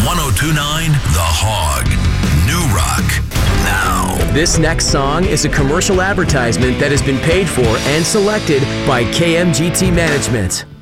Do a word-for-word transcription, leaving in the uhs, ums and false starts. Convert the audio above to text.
one oh two point nine The Hog. New Rock. Now. This next song is a commercial advertisement that has been paid for and selected by K M G T Management.